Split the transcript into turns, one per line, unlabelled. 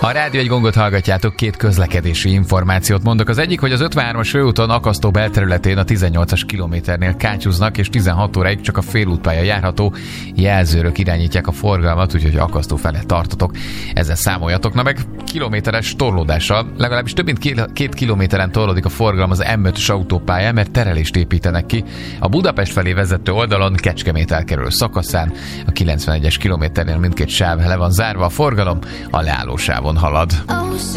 A Rádió egy Gongot hallgatjátok, két közlekedési információt mondok. Az egyik, hogy az 53-as főúton Akasztó belterületén a 18-as kilométernél kátyúznak, és 16 óráig csak a félútpálya járható, jelzőrök irányítják a forgalmat, úgyhogy Akasztó fele tartotok. Ezzel számoljatok. Na meg kilométeres torlódással, legalábbis több mint 2 kilométeren torlódik a forgalom az M5-ös autópályán, mert terelést építenek ki. A Budapest felé vezető oldalon Kecskemét elkerülő szakaszán a 91-es kilométernél mindkét sáv le van zárva, a forgalom a leállósávon halad.